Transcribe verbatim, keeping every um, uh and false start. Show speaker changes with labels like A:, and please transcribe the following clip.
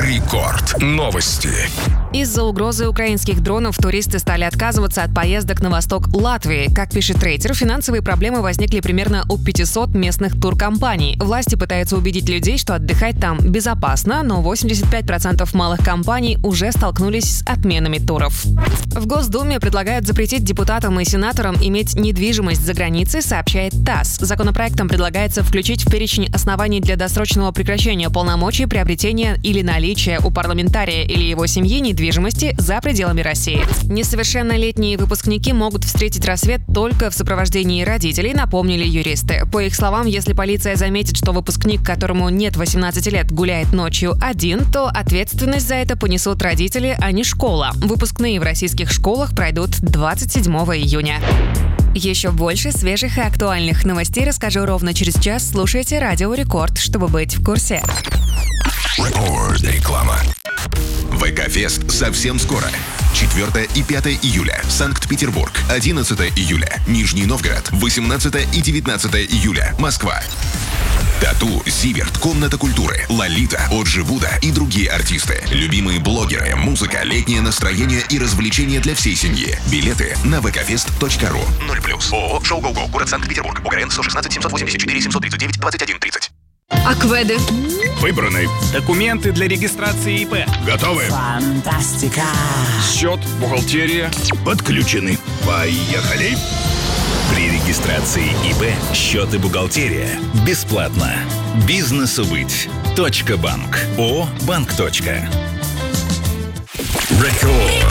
A: Рекорд. Новости.
B: Из-за угрозы украинских дронов туристы стали отказываться от поездок на восток Латвии. Как пишет Рейтер, финансовые проблемы возникли примерно у пятисот местных туркомпаний. Власти пытаются убедить людей, что отдыхать там безопасно, но восемьдесят пять процентов малых компаний уже столкнулись с отменами туров. В Госдуме предлагают запретить депутатам и сенаторам иметь недвижимость за границей, сообщает ТАСС. Законопроектом предлагается включить в перечень оснований для досрочного прекращения полномочий приобретения или наличия у парламентария или его семьи недвижимости за пределами России. Несовершеннолетние выпускники могут встретить рассвет только в сопровождении родителей, напомнили юристы. По их словам, если полиция заметит, что выпускник, которому нет восемнадцати лет, гуляет ночью один, то ответственность за это понесут родители, а не школа. Выпускные в российских школах пройдут двадцать седьмого июня. Еще больше свежих и актуальных новостей расскажу ровно через час. Слушайте Радио Рекорд, чтобы быть в курсе.
A: Рекорд. Реклама. ВК-фест совсем скоро. четвёртого и пятого июля. Санкт-Петербург. одиннадцатого июля. Нижний Новгород. восемнадцатого и девятнадцатого июля. Москва. Тату, Зиверт, Комната культуры, Лолита, Оджи Буда и другие артисты. Любимые блогеры, музыка, летнее настроение и развлечения для всей семьи. Билеты на вэ ка фест точка ру. ноль плюс. ООО «Шоу Го Го». Город Санкт-Петербург. ОГРН сто шестнадцать семьсот восемьдесят четыре семьсот тридцать девять двадцать один тридцать.
C: Акведы.
D: Выбраны.
E: Документы для регистрации ИП.
D: Готовы.
F: Фантастика.
D: Счет, бухгалтерия.
A: Подключены.
D: Поехали.
G: При регистрации ИП счет и бухгалтерия бесплатно. Бизнесу быть. Точка банк. ООО «Банк. Рекорд.